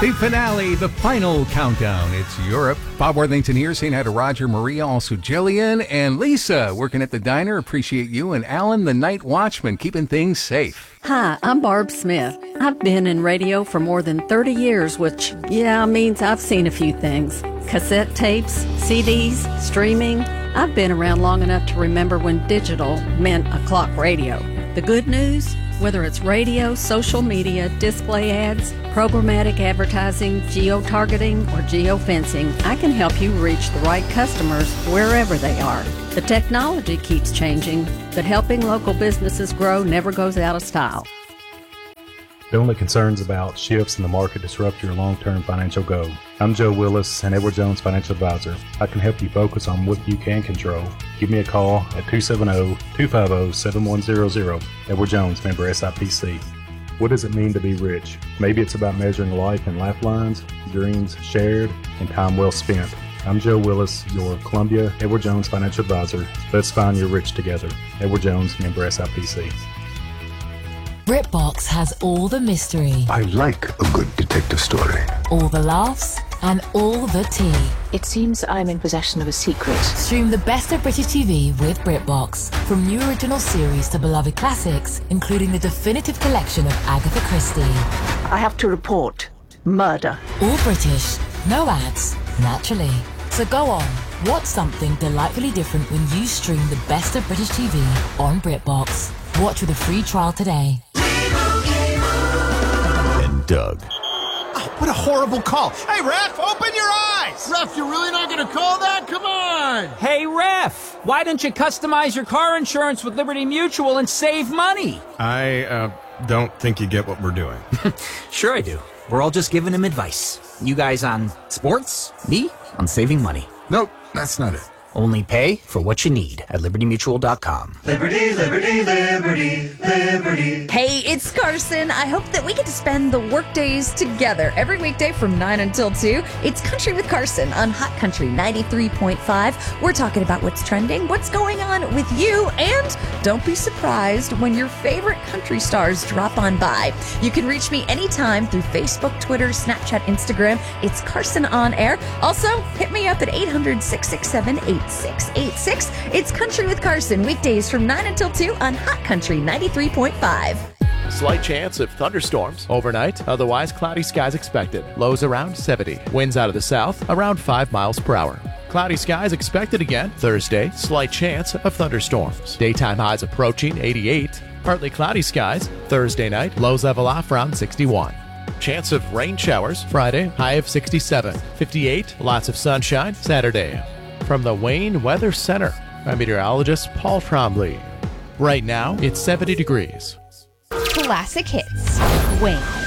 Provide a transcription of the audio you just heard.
The finale, the final countdown. It's Europe. Bob Worthington here saying hi to Roger, Maria, also Jillian, and Lisa working at the diner. Appreciate you. And Alan, the night watchman, keeping things safe. Hi, I'm Barb Smith. I've been in radio for more than 30 years, which, means I've seen a few things. Cassette tapes, CDs, streaming. I've been around long enough to remember when digital meant a clock radio. The good news? Whether it's radio, social media, display ads, programmatic advertising, geo-targeting, or geo-fencing, I can help you reach the right customers wherever they are. The technology keeps changing, but helping local businesses grow never goes out of style. Don't let concerns about shifts in the market disrupt your long-term financial goal. I'm Joe Willis, an Edward Jones Financial Advisor. I can help you focus on what you can control. Give me a call at 270-250-7100. Edward Jones, member SIPC. What does it mean to be rich? Maybe it's about measuring life in lifelines, dreams shared, and time well spent. I'm Joe Willis, your Columbia Edward Jones Financial Advisor. Let's find your rich together. Edward Jones, member SIPC. BritBox has all the mystery. I like a good detective story. All the laughs and all the tea. It seems I'm in possession of a secret. Stream the best of British TV with BritBox. From new original series to beloved classics, including the definitive collection of Agatha Christie. I have to report murder. All British, no ads, naturally. So go on, watch something delightfully different when you stream the best of British TV on BritBox. Watch with a free trial today. And Doug. Oh, what a horrible call. Hey, Ref, open your eyes! Ref, you're really not going to call that? Come on! Hey, Ref, why don't you customize your car insurance with Liberty Mutual and save money? I don't think you get what we're doing. Sure I do. We're all just giving him advice. You guys on sports, me on saving money. Nope, that's not it. Only pay for what you need at libertymutual.com. Liberty, liberty, liberty, liberty. Hey, it's Carson. I hope that we get to spend the work days together every weekday from 9 until 2. It's Country with Carson on Hot Country 93.5. We're talking about what's trending, what's going on with you, and don't be surprised when your favorite country stars drop on by. You can reach me anytime through Facebook, Twitter, Snapchat, Instagram. It's Carson On Air. Also, hit me up at 800-667-8686. It's Country with Carson, weekdays from 9 until 2 on Hot Country 93.5. Slight chance of thunderstorms overnight, otherwise cloudy skies expected. Lows around 70. Winds out of the south around 5 miles per hour. Cloudy skies expected again Thursday. Slight chance of thunderstorms. Daytime highs approaching 88. Partly cloudy skies Thursday night. Lows level off around 61. Chance of rain showers Friday. High of 67. 58. Lots of sunshine Saturday. From the Wayne Weather Center, I'm meteorologist Paul Trombley. Right now, it's 70 degrees. Classic hits. Wayne.